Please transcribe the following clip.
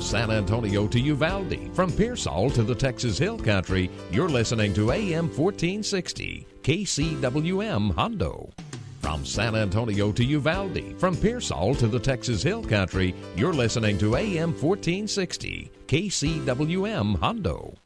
San Antonio to Uvalde, from Pearsall to the Texas Hill Country, you're listening to AM 1460, KCWM Hondo. From San Antonio to Uvalde, from Pearsall to the Texas Hill Country, you're listening to AM 1460, KCWM Hondo.